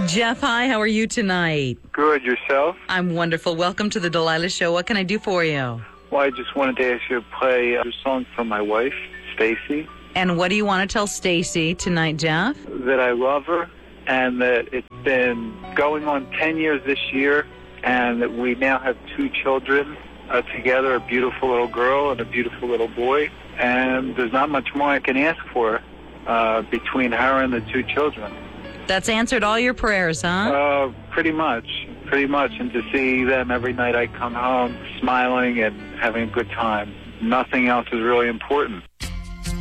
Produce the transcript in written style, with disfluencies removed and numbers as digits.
Jeff, hi. How are you tonight? Good, yourself? I'm wonderful. Welcome to the Delilah Show. What can I do for you? Well, I just wanted to ask you to play a song for my wife, Stacy. And what do you want to tell Stacy tonight, Jeff? That I love her and that it's been going on 10 years this year and that we now have 2 children together, a beautiful little girl and a beautiful little boy. And there's not much more I can ask for between her and the 2 children. That's answered all your prayers, huh? Pretty much. And to see them every night I come home smiling and having a good time. Nothing else is really important.